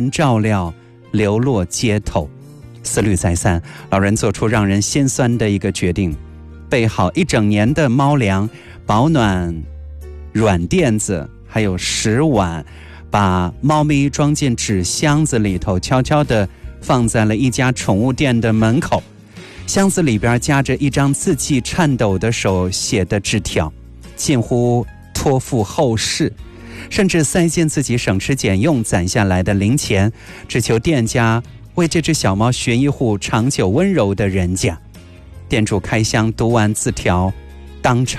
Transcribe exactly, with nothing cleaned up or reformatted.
人照料，流落街头。思虑再三，老人做出让人心酸的一个决定，备好一整年的猫粮、保暖软垫子还有食碗，把猫咪装进纸箱子里头，悄悄地放在了一家宠物店的门口。箱子里边夹着一张字迹颤抖的手写的纸条，近乎托付后事，甚至塞进自己省吃俭用攒下来的零钱，只求店家为这只小猫寻一户长久温柔的人家。店主开箱读完字条，当场